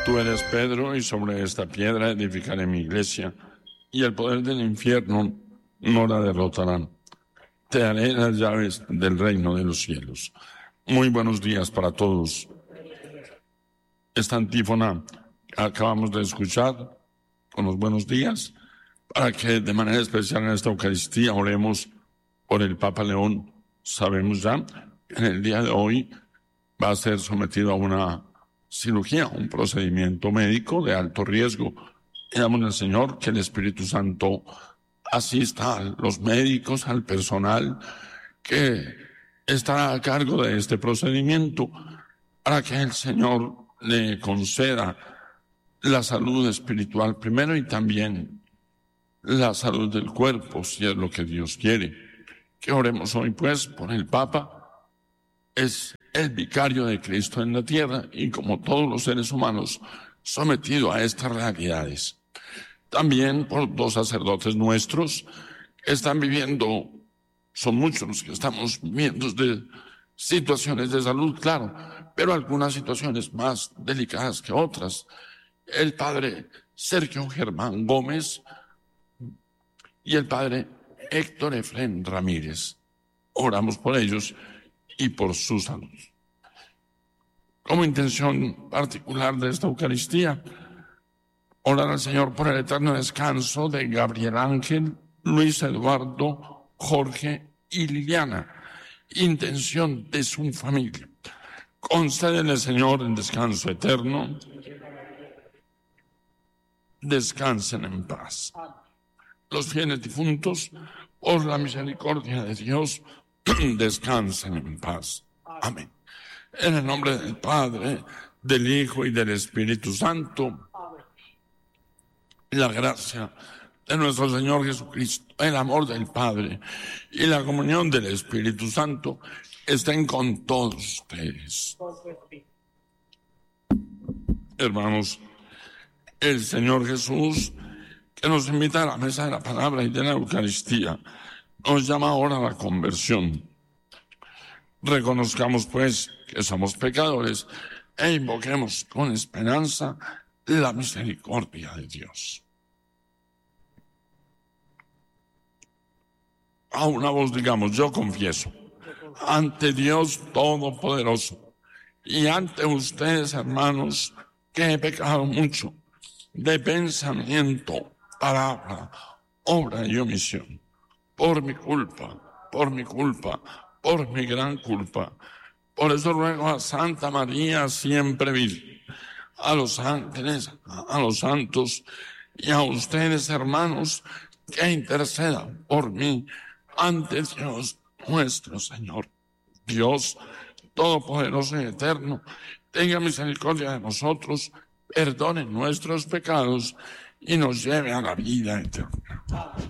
Tú eres Pedro, y sobre esta piedra edificaré mi iglesia, y el poder del infierno no la derrotarán. Te daré las llaves del reino de los cielos. Muy buenos días para todos. Esta antífona que acabamos de escuchar, con los buenos días, para que de manera especial en esta Eucaristía oremos por el Papa León. Sabemos ya que en el día de hoy va a ser sometido a una cirugía, un procedimiento médico de alto riesgo. Pidamos al Señor que el Espíritu Santo asista a los médicos, al personal que estará a cargo de este procedimiento, para que el Señor le conceda la salud espiritual primero y también la salud del cuerpo, si es lo que Dios quiere. Que oremos hoy pues por el Papa. Es el vicario de Cristo en la tierra y, como todos los seres humanos, sometido a estas realidades. También por dos sacerdotes nuestros que están viviendo, son muchos los que estamos viviendo de situaciones de salud, claro, pero algunas situaciones más delicadas que otras. El padre Sergio Germán Gómez y el padre Héctor Efrén Ramírez. Oramos por ellos y por su salud. Como intención particular de esta Eucaristía, orar al Señor por el eterno descanso de Gabriel Ángel, Luis Eduardo, Jorge y Liliana. Intención de su familia. Concédele, Señor, el descanso eterno. Descansen en paz. Los fieles difuntos, por la misericordia de Dios, descansen en paz. Amén. En el nombre del Padre, del Hijo y del Espíritu Santo, la gracia de nuestro Señor Jesucristo, el amor del Padre y la comunión del Espíritu Santo estén con todos ustedes. Hermanos, el Señor Jesús, que nos invita a la mesa de la palabra y de la Eucaristía, nos llama ahora a la conversión. Reconozcamos pues que somos pecadores e invoquemos con esperanza la misericordia de Dios. A una voz digamos: yo confieso ante Dios Todopoderoso y ante ustedes, hermanos, que he pecado mucho de pensamiento, palabra, obra y omisión, por mi culpa, por mi gran culpa. Por eso ruego a Santa María siempre Virgen, a los ángeles, a los santos y a ustedes, hermanos, que intercedan por mí ante Dios nuestro Señor. Dios Todopoderoso y Eterno, tenga misericordia de nosotros, perdone nuestros pecados y nos lleve a la vida eterna.